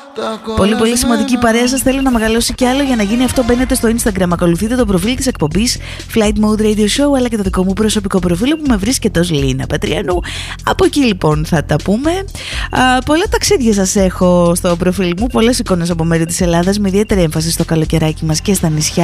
Πολύ πολύ σημαντική παρέα σας. Θέλω να μεγαλώσει κι άλλο. Για να γίνει αυτό μπαίνετε στο Instagram. Ακολουθείτε το προφίλ της εκπομπής Flight Mode Radio Show, αλλά και το δικό μου προσωπικό προφίλ που με βρίσκεται ως Λίνα Πετριανού. Από εκεί λοιπόν θα τα πούμε. Πολλά ταξίδια σας έχω στο προφίλ μου. Πολλές εικόνες από μέρη της Ελλάδας, με ιδιαίτερη έμφαση στο καλοκαιράκι μας και στα νησιά.